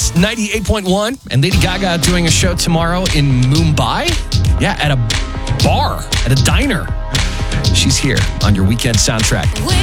Hits 98.1. And Lady Gaga doing a show tomorrow in Mumbai. Yeah, at a bar, at a diner. She's here on your weekend soundtrack.